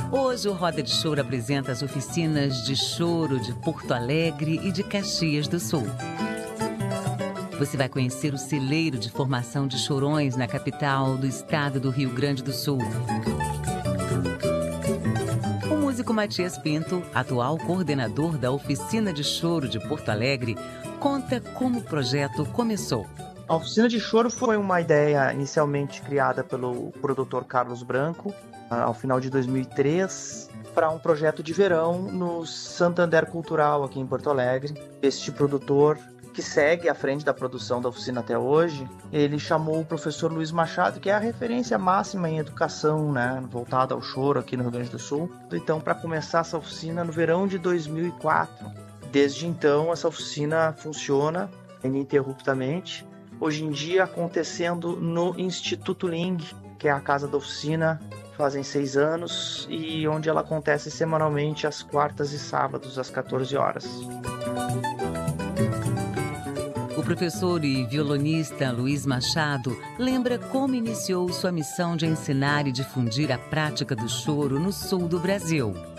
Hoje o Roda de Choro apresenta as oficinas de choro de Porto Alegre e de Caxias do Sul. Você vai conhecer o celeiro de formação de chorões na capital do estado do Rio Grande do Sul. O músico Matias Pinto, atual coordenador da Oficina de Choro de Porto Alegre, conta como o projeto começou. A Oficina de Choro foi uma ideia inicialmente criada pelo produtor Carlos Branco, ao final de 2003, para um projeto de verão no Santander Cultural, aqui em Porto Alegre. Este produtor, que segue à frente da produção da oficina até hoje, ele chamou o professor Luiz Machado, que é a referência máxima em educação, né, voltada ao choro aqui no Rio Grande do Sul. Então, para começar essa oficina no verão de 2004. Desde então, essa oficina funciona ininterruptamente. Hoje em dia, acontecendo no Instituto Ling, que é a casa da oficina, fazem 6 anos, e onde ela acontece semanalmente às quartas e sábados, às 14 horas. O professor e violonista Luiz Machado lembra como iniciou sua missão de ensinar e difundir a prática do choro no sul do Brasil.